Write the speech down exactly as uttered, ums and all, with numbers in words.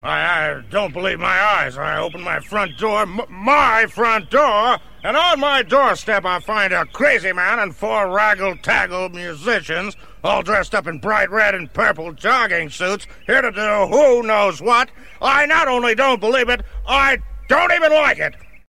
I, I don't believe my eyes. I open my front door, m- my front door, and on my doorstep I find a crazy man and four raggle-taggle musicians, all dressed up in bright red and purple jogging suits, here to do who knows what. I not only don't believe it, I don't even like it.